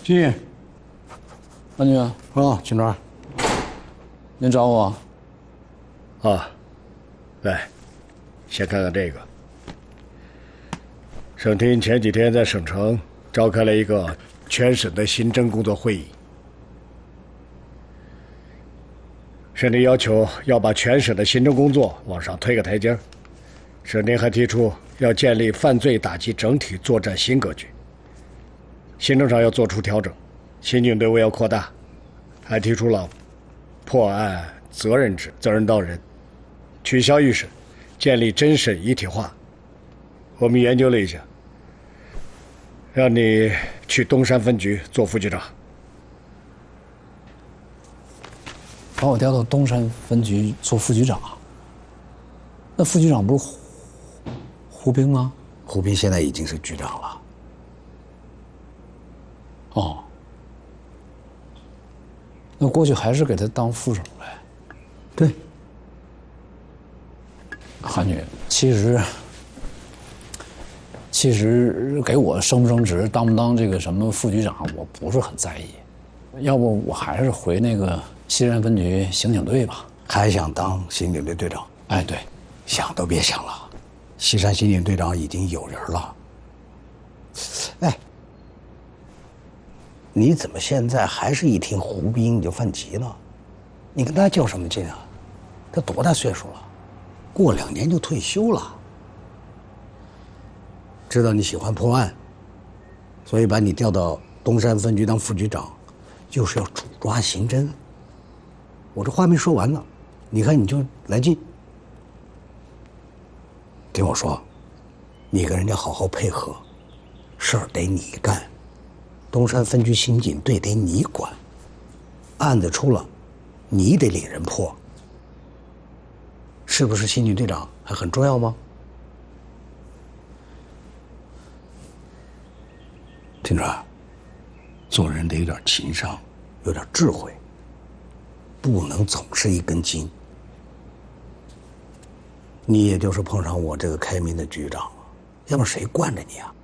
进。 安局啊，警长， 您找我？ 啊，来，先看看这个。省厅前几天在省城召开了一个全省的刑侦工作会议，省里要求要把全省的刑侦工作往上推个台阶儿。省厅还提出要建立犯罪打击整体作战新格局，行政上要做出调整，刑警队伍要扩大，还提出了破案责任制、责任到人，取消预审，建立侦审一体化。我们研究了一下，让你去东山分局做副局长。 把我调到东山分局做副局长？那副局长不是胡兵吗？ 胡斌现在已经是局长了。 哦，那过去还是给他当副手呗。 对。 韩女，其实给我升不升职，当不当这个什么副局长，我不是很在意。要不我还是回那个西山分局刑警队吧。 还想当刑警队队长？ 哎，对， 想都别想了。西山刑警队长已经有人了。哎，你怎么现在还是一听胡斌你就犯急了？你跟他较什么劲啊？他多大岁数了？过2年就退休了。知道你喜欢破案，所以把你调到东山分局当副局长，就是要主抓刑侦。我这话没说完呢，你看你就来劲。听我说，你跟人家好好配合，事儿得你干，东山分局刑警队得你管，案子出了，你得领人破。是不是刑警队长还很重要吗？听着，做人得有点情商，有点智慧，不能总是一根筋。你也就是碰上我这个开明的局长了，要不然谁惯着你啊？